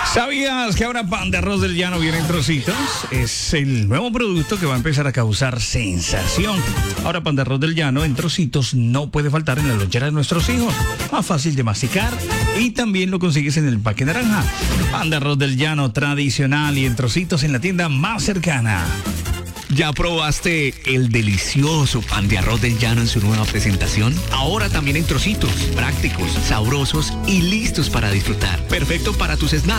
¿Sabías que ahora Pan de Arroz del Llano viene en trocitos? Es el nuevo producto que va a empezar a causar sensación. Ahora Pan de Arroz del Llano en trocitos no puede faltar en la lonchera de nuestros hijos. Más fácil de masticar y también lo consigues en el empaque naranja. Pan de Arroz del Llano tradicional y en trocitos en la tienda más cercana. ¿Ya probaste el delicioso pan de arroz del llano en su nueva presentación? Ahora también en trocitos, prácticos, sabrosos y listos para disfrutar. Perfecto para tus snacks.